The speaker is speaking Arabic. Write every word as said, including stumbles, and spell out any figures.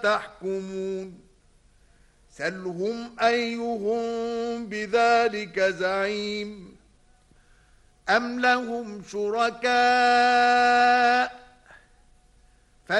تحكمون سلهم أيهم بذلك زعيم أم لهم شركاء